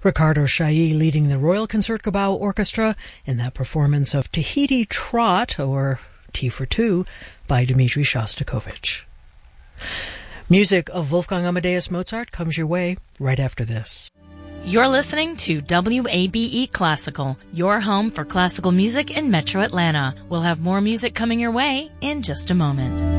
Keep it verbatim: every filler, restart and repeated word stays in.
Ricardo Chailly leading the Royal Concertgebouw Orchestra in that performance of Tahiti Trot, or Tea for Two, by Dmitri Shostakovich. Music of Wolfgang Amadeus Mozart comes your way right after this. You're listening to W A B E Classical, your home for classical music in Metro Atlanta. We'll have more music coming your way in just a moment.